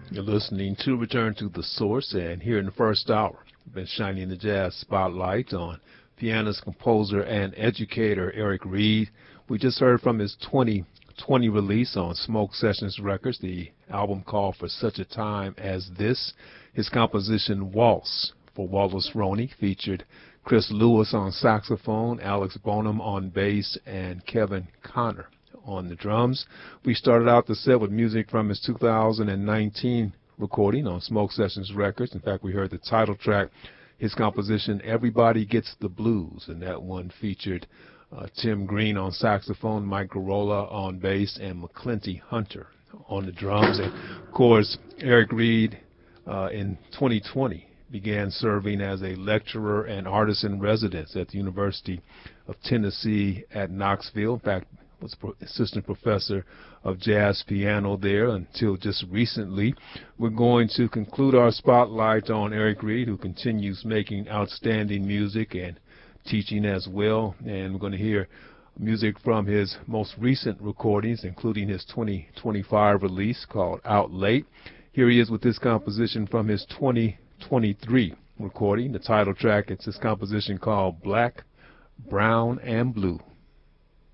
You're listening to Return to the Source, and here in the first hour, we've been shining the jazz spotlight on pianist, composer, and educator Eric Reed. We just heard from his 2020 release on Smoke Sessions Records, the album called For Such a Time as This. His composition Waltz for Wallace Roney featured Chris Lewis on saxophone, Alex Bonham on bass, and Kevin Connor on the drums. We started out the set with music from his 2019 recording on Smoke Sessions Records. In fact, we heard the title track, his composition Everybody Gets the Blues, and that one featured Tim Green on saxophone, Mike Garola on bass, and McClinty Hunter on the drums. And of course, Eric Reed in 2020 began serving as a lecturer and artist in residence at the University of Tennessee at Knoxville. In fact, was assistant professor of jazz piano there until just recently. We're going to conclude our spotlight on Eric Reed, who continues making outstanding music and teaching as well. And we're going to hear music from his most recent recordings, including his 2025 release called Out Late. Here he is with this composition from his 2023 recording. The title track, it's his composition called Black, Brown, and Blue.